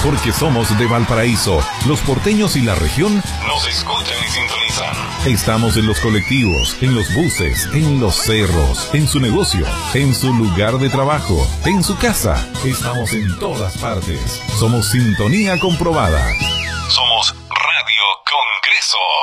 Porque somos de Valparaíso. Los porteños y la región nos escuchan y sintonizan. Estamos en los colectivos, en los buses, en los cerros, en su negocio, en su lugar de trabajo, en su casa. Estamos en todas partes. Somos sintonía comprobada. Somos